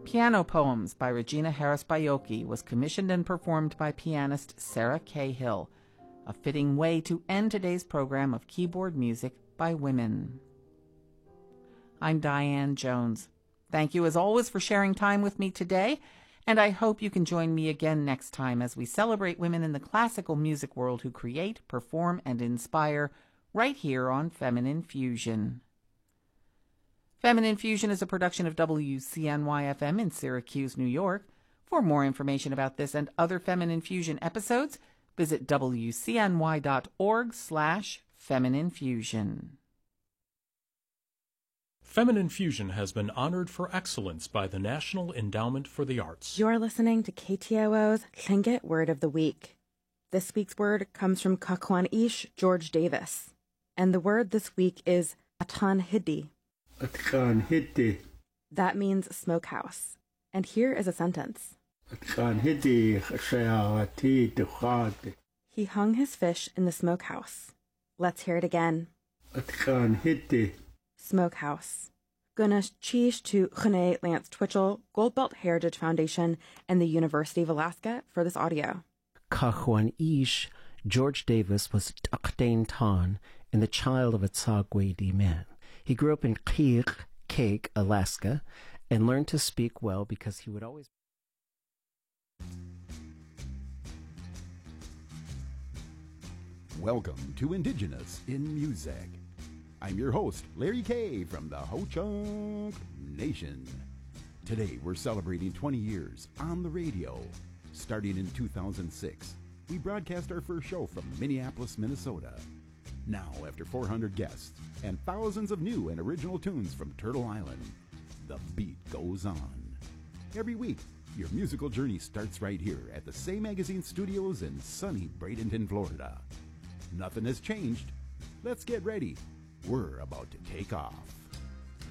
Piano Poems by Regina Harris Baiocchi was commissioned and performed by pianist Sarah Cahill, a fitting way to end today's program of keyboard music by women. I'm Diane Jones. Thank you as always for sharing time with me today, and I hope you can join me again next time as we celebrate women in the classical music world who create, perform, and inspire right here on Feminine Fusion. Feminine Fusion is a production of WCNY-FM in Syracuse, New York. For more information about this and other Feminine Fusion episodes, visit wcny.org/femininefusion. Feminine Fusion has been honored for excellence by the National Endowment for the Arts. You're listening to KTOO's Tlingit Word of the Week. This week's word comes from Kakwan Ish George Davis, and the word this week is Atan Hidi. That means smokehouse. And here is a sentence. He hung his fish in the smokehouse. Let's hear it again. Smokehouse. Gunash Chish to Khane Lance Twitchell, Goldbelt Heritage Foundation, and the University of Alaska for this audio. Kakwan Ish George Davis was Dakdain Tan and the child of a Tsagwe Di man. He grew up in Cake, Alaska, and learned to speak well because he would always... Welcome to Indigenous in Music. I'm your host, Larry Kay from the Ho-Chunk Nation. Today we're celebrating 20 years on the radio. Starting in 2006, we broadcast our first show from Minneapolis, Minnesota. Now, after 400 guests and thousands of new and original tunes from Turtle Island, the beat goes on. Every week, your musical journey starts right here at the Say Magazine Studios in sunny Bradenton, Florida. Nothing has changed. Let's get ready. We're about to take off.